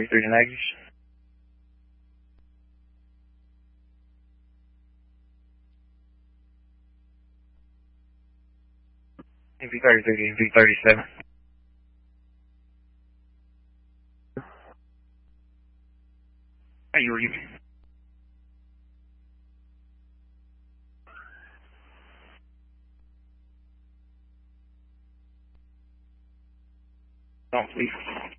33 to Nagy's. V33 to V37. Are you leaving? Don't leave.